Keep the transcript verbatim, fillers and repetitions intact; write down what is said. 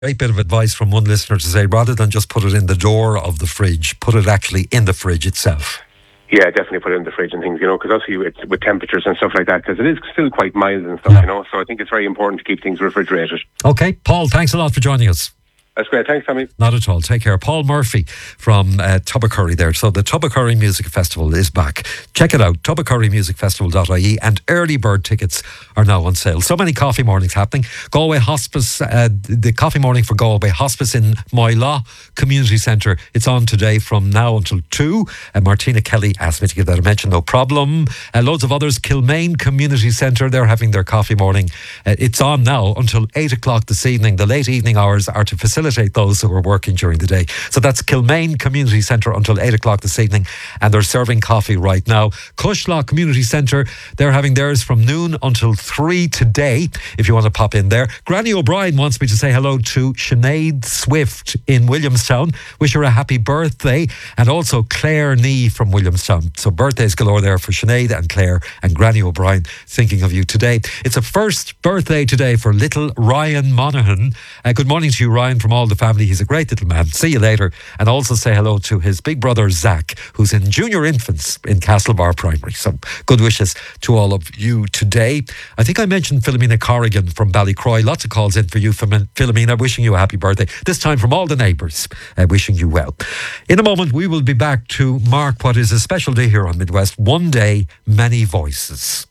Great bit of advice from one listener to say, rather than just put it in the door of the fridge, put it actually in the fridge itself. Yeah, definitely put it in the fridge and things, you know, because obviously it's with temperatures and stuff like that, because it is still quite mild and stuff, Yeah. you know, so I think it's very important to keep things refrigerated. Okay, Paul, thanks a lot for joining us. That's great. Thanks, Tommy. Not at all. Take care. Paul Murphy from uh, Tubbercurry there. So the Tubbercurry Music Festival is back. Check it out, tubbercurry music festival dot I E, and early bird tickets are now on sale. So many coffee mornings happening. Galway Hospice, uh, the coffee morning for Galway Hospice in Moylaw Community Centre. It's on today from now until two. Uh, Martina Kelly asked me to give that a mention, no problem. Uh, loads of others. Kilmaine Community Centre, they're having their coffee morning. Uh, it's on now until eight o'clock this evening. The late evening hours are to facilitate those who are working during the day. So that's Kilmaine Community Centre until eight o'clock this evening, and they're serving coffee right now. Cushlaw Community Centre, they're having theirs from noon until three today, if you want to pop in there. Granny O'Brien wants me to say hello to Sinead Swift in Williamstown. Wish her a happy birthday. And also Claire Nee from Williamstown. So birthdays galore there for Sinead and Claire and Granny O'Brien, thinking of you today. It's a first birthday today for little Ryan Monaghan. Uh, good morning to you, Ryan, from all the family. He's a great little man. See you later. And also say hello to his big brother Zach, who's in junior infants in Castlebar Primary. So good wishes to all of you today. I think I mentioned Philomena Corrigan from Ballycroy. Lots of calls in for you, Philomena, wishing you a happy birthday. This time from all the neighbours, uh, wishing you well. In a moment, we will be back to mark what is a special day here on Midwest. One day, many voices.